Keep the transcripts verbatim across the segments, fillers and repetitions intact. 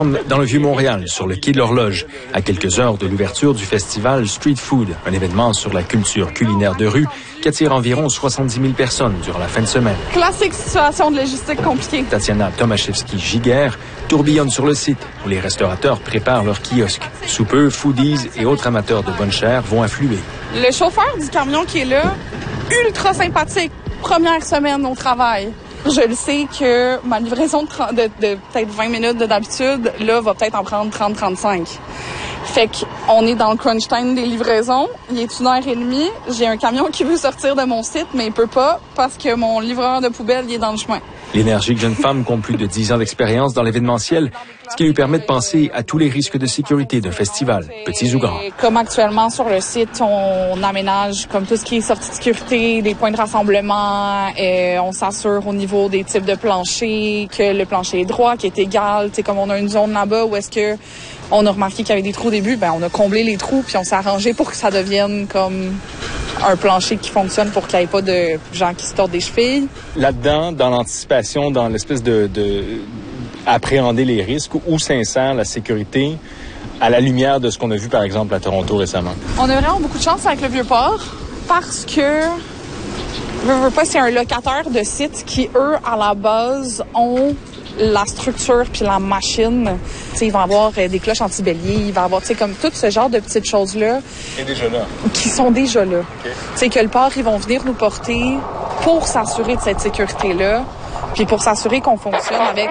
Dans le Vieux-Montréal, sur le quai de l'Horloge, à quelques heures de l'ouverture du festival Street Food, un événement sur la culture culinaire de rue qui attire environ soixante-dix mille personnes durant la fin de semaine. Classique situation de logistique compliquée. Tatiana Tomaszewski-Giguère tourbillonne sur le site où les restaurateurs préparent leurs kiosques. Sous peu, foodies et autres amateurs de bonne chair vont affluer. Le chauffeur du camion qui est là, ultra sympathique. Première semaine au travail. Je le sais que ma livraison de, de, de peut-être vingt minutes de d'habitude, là, va peut-être en prendre trente à trente-cinq. Fait qu'on est dans le crunch time des livraisons. Il est une heure et demie. J'ai un camion qui veut sortir de mon site, mais il peut pas parce que mon livreur de poubelle, il est dans le chemin. L'énergique jeune femme compte plus de dix ans d'expérience dans l'événementiel, ce qui lui permet de penser à tous les risques de sécurité d'un festival, petits ou grands. Comme actuellement sur le site, on aménage comme tout ce qui est sortie de sécurité, des points de rassemblement, et on s'assure au niveau des types de planchers, que le plancher est droit, qu'il est égal. Tu sais, comme on a une zone là-bas où est-ce que on a remarqué qu'il y avait des trous au début, ben on a comblé les trous puis on s'est arrangé pour que ça devienne comme un plancher qui fonctionne pour qu'il n'y ait pas de gens qui se tordent des chevilles. Là-dedans, dans l'anticipation, dans l'espèce de, de appréhender les risques, où s'insère la sécurité à la lumière de ce qu'on a vu, par exemple, à Toronto récemment? On a vraiment beaucoup de chance avec le Vieux-Port parce que, je veux pas, c'est un locateur de sites qui, eux, à la base, ont la structure puis la machine. Tu sais, il va y avoir euh, des cloches anti-bélier, il va y avoir, tu sais, comme tout ce genre de petites choses-là. Qui est déjà là. Qui sont déjà là. Okay. Tu sais, que le port, ils vont venir nous porter pour s'assurer de cette sécurité-là, puis pour s'assurer qu'on fonctionne avec...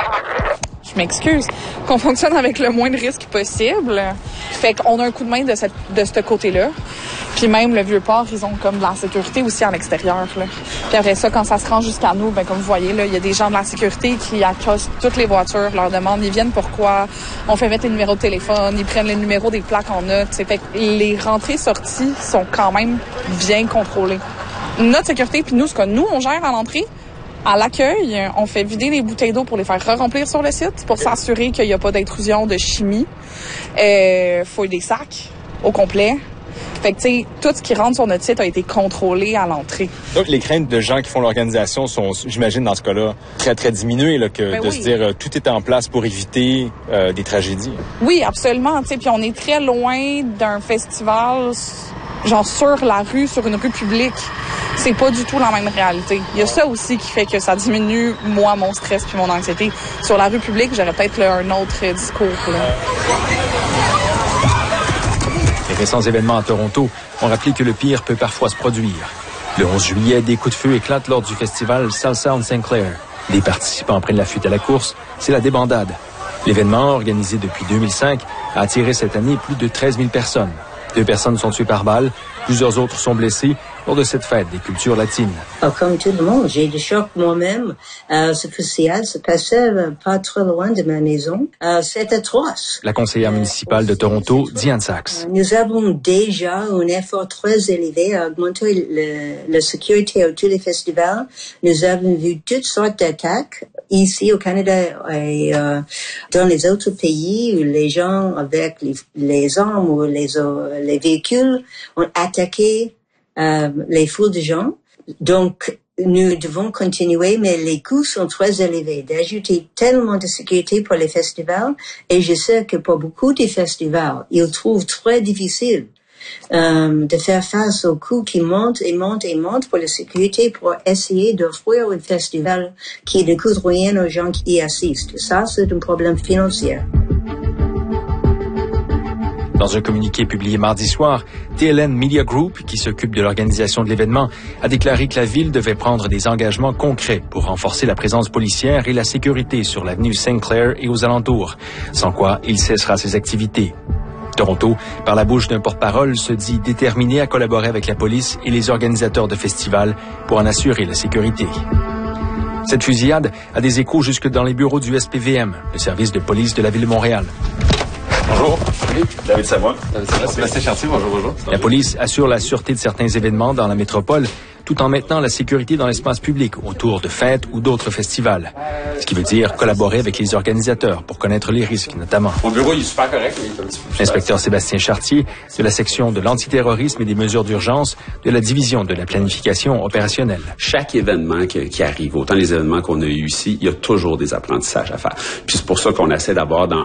Je m'excuse. Qu'on fonctionne avec le moins de risques possible. Fait qu'on a un coup de main de, cette, de ce côté-là. Puis même le Vieux-Port, ils ont comme de la sécurité aussi à l'extérieur. Là. Puis après ça, quand ça se rend jusqu'à nous, ben comme vous voyez, là, il y a des gens de la sécurité qui accostent toutes les voitures, leur demandent, ils viennent pourquoi, on fait mettre les numéros de téléphone, ils prennent les numéros des plaques en note. Fait que les rentrées-sorties sont quand même bien contrôlées. Notre sécurité, puis nous, ce que nous, on gère à l'entrée, à l'accueil, on fait vider les bouteilles d'eau pour les faire re-remplir sur le site pour s'assurer qu'il n'y a pas d'intrusion de chimie. Euh, fouille des sacs au complet. Fait que, tu sais, tout ce qui rentre sur notre site a été contrôlé à l'entrée. Donc, les craintes de gens qui font l'organisation sont, j'imagine, dans ce cas-là, très, très diminuées, là, que ben de oui. se dire euh, tout est en place pour éviter euh, des tragédies. Oui, absolument. Tu sais, puis on est très loin d'un festival, genre sur la rue, sur une rue publique. C'est pas du tout la même réalité. Il y a ça aussi qui fait que ça diminue, moi, mon stress puis mon anxiété. Sur la rue publique, j'aurais peut-être là, un autre discours. Là. Les récents événements à Toronto ont rappelé que le pire peut parfois se produire. Le onze juillet, des coups de feu éclatent lors du festival Salsa on Saint Clair. Des participants prennent la fuite à la course. C'est la débandade. L'événement, organisé depuis deux mille cinq, a attiré cette année plus de treize mille personnes. Deux personnes sont tuées par balle, plusieurs autres sont blessées lors de cette fête des cultures latines. Oh, comme tout le monde, j'ai des chocs moi-même. Euh, ce festival se passait euh, pas trop loin de ma maison. Euh, c'est atroce. La conseillère municipale de Toronto, Diane Sachs. Nous avons déjà un effort très élevé à augmenter le, la sécurité autour des festivals. Nous avons vu toutes sortes d'attaques ici au Canada et euh, dans les autres pays où les gens avec les, les armes ou les, euh, les véhicules ont attaqué euh, les foules de gens. Donc, nous devons continuer, mais les coûts sont très élevés. D'ajouter tellement de sécurité pour les festivals, et je sais que pour beaucoup de festivals, ils trouvent très difficile euh, de faire face aux coûts qui montent et montent et montent pour la sécurité, pour essayer d'offrir un festival qui ne coûte rien aux gens qui y assistent. Ça, c'est un problème financier. Dans un communiqué publié mardi soir, T L N Media Group, qui s'occupe de l'organisation de l'événement, a déclaré que la ville devait prendre des engagements concrets pour renforcer la présence policière et la sécurité sur l'avenue Saint Clair et aux alentours, sans quoi il cessera ses activités. Toronto, par la bouche d'un porte-parole, se dit déterminé à collaborer avec la police et les organisateurs de festivals pour en assurer la sécurité. Cette fusillade a des échos jusque dans les bureaux du S P V M, le service de police de la ville de Montréal. Bonjour. Oui, David Savoie. David Savoie, Sébastien Chartier, bonjour, bonjour. La police assure la sûreté de certains événements dans la métropole, tout en maintenant la sécurité dans l'espace public autour de fêtes ou d'autres festivals. Ce qui veut dire collaborer avec les organisateurs pour connaître les risques, notamment. Mon bureau, il est super correct. Il est un petit peu L'inspecteur Sébastien Chartier, de la section de l'antiterrorisme et des mesures d'urgence de la division de la planification opérationnelle. Chaque événement qui, qui arrive, autant les événements qu'on a eu ici, il y a toujours des apprentissages à faire. Puis c'est pour ça qu'on essaie d'avoir dans